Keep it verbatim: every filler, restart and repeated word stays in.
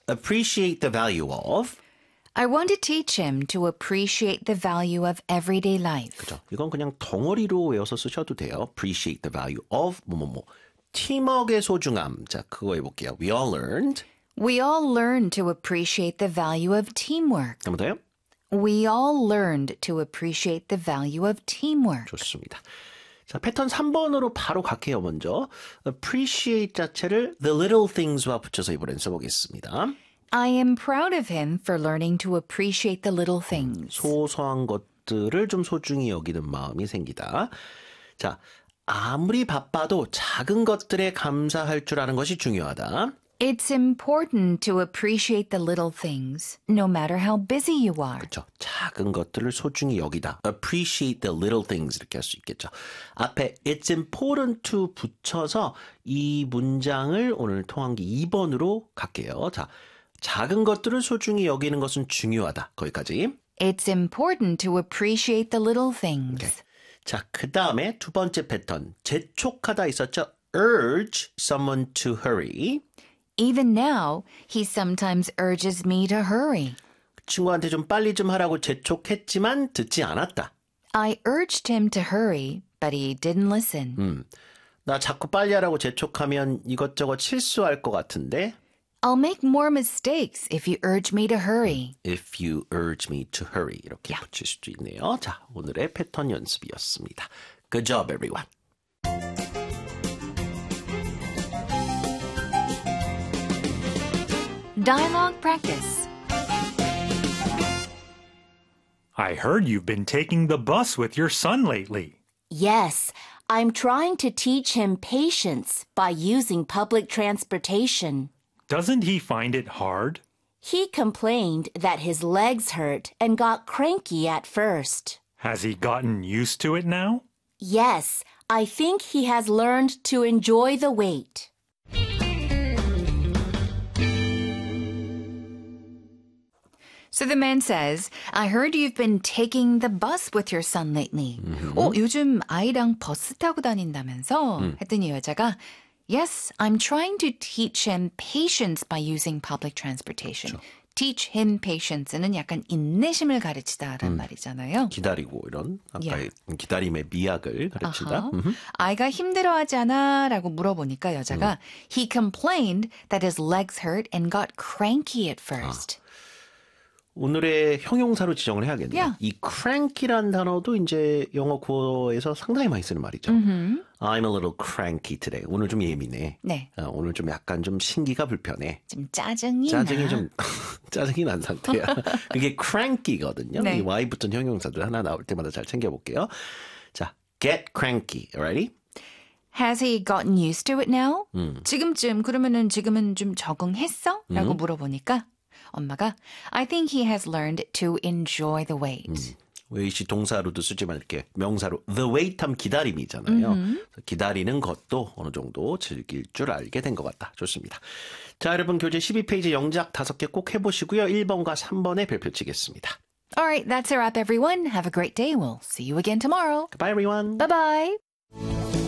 appreciate the value of. I want to teach him to appreciate the value of everyday life. 그죠? 이건 그냥 덩어리로 외워서 쓰셔도 돼요. appreciate the value of 뭐뭐뭐. 팀워크의 소중함. 자, 그거 해볼게요. We all learned. We all learned to appreciate the value of teamwork. 한번 더요. We all learned to appreciate the value of teamwork. 좋습니다. 자, 패턴 삼 번으로 바로 갈게요, 먼저. appreciate 자체를 the little things와 붙여서 이번엔 써보겠습니다. I am proud of him for learning to appreciate the little things. 소소한 것들을 좀 소중히 여기는 마음이 생기다. 자, 아무리 바빠도 작은 것들에 감사할 줄 아는 것이 중요하다. It's important to appreciate the little things, no matter how busy you are. 그렇죠. 작은 것들을 소중히 여기다. appreciate the little things 이렇게 할 수 있겠죠. 앞에 it's important to 붙여서 이 문장을 오늘 통한기 이 번으로 갈게요. 자, 작은 것들을 소중히 여기는 것은 중요하다. 거기까지. It's important to appreciate the little things. 오케이. 자, 그 다음에 두 번째 패턴. 재촉하다 있었죠. urge someone to hurry. Even now, he sometimes urges me to hurry. 친구한테 좀 빨리 좀 하라고 재촉했지만 듣지 않았다. I urged him to hurry, but he didn't listen. 음, 나 자꾸 빨리 하라고 재촉하면 이것저것 실수할 것 같은데. I'll make more mistakes if you urge me to hurry. If you urge me to hurry 이렇게 Yeah. 붙일 수도 있네요. 자, 오늘의 패턴 연습이었습니다. Good job, everyone. Dialogue practice. I heard you've been taking the bus with your son lately. Yes, I'm trying to teach him patience by using public transportation. Doesn't he find it hard? He complained that his legs hurt and got cranky at first. Has he gotten used to it now? Yes, I think he has learned to enjoy the wait. So the man says, I heard you've been taking the bus with your son lately. 어, 요즘 아이랑 버스 타고 다닌다면서? 음. 했더니 여자가 Yes, I'm trying to teach him patience by using public transportation. 그렇죠. Teach him patience는 약간 인내심을 가르치다라는 음. 말이잖아요. 기다리고 이런 아까의 Yeah. 기다림의 미학을 가르친다. 아하. 음흠. 아이가 힘들어하지 않아? 라고 물어보니까 여자가 He complained that his legs hurt and got cranky at first. 오늘의 형용사로 지정을 해야겠네요. Yeah. 이 cranky란 단어도 이제 영어 구어에서 상당히 많이 쓰는 말이죠. 음흠. I'm a little cranky today. 오늘 좀 예민해. 네. 어, 오늘 좀 약간 좀 신기가 불편해. 좀 짜증이 짜증이 나. 좀 짜증이 난 상태야. 그게 cranky거든요. 네. 이 Y 붙은 형용사들 하나 나올 때마다 잘 챙겨볼게요. 자, get cranky. Alrighty? Has he gotten used to it now? 음. 지금쯤 그러면은 지금은 좀 적응했어? 라고 음. 물어보니까 엄마가 I think he has learned to enjoy the wait. 음. 웨이시 동사로도 쓰지만 이렇게 명사로 the wait 하면 기다림이잖아요. 그래서 기다리는 것도 어느 정도 즐길 줄 알게 된 것 같다. 좋습니다. 자, 여러분 교재 십이 페이지 영작 다섯 개 꼭 해보시고요. 일 번과 삼 번에 별표 치겠습니다. All right, that's a wrap, everyone. Have a great day. We'll see you again tomorrow. Goodbye, everyone. Bye-bye.